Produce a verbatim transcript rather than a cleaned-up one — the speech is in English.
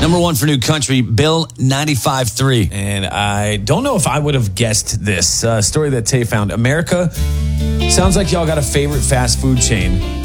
Number one for new country, Bill ninety-five three. And I don't know if I would have guessed this uh, story that Tay found. America, sounds like y'all got a favorite fast food chain.